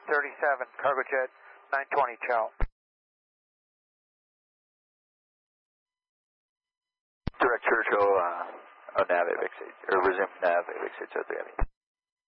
37, cargo jet 920, ciao. Direct Churchill, nav AVIX 8, or resume nav AVIX 803.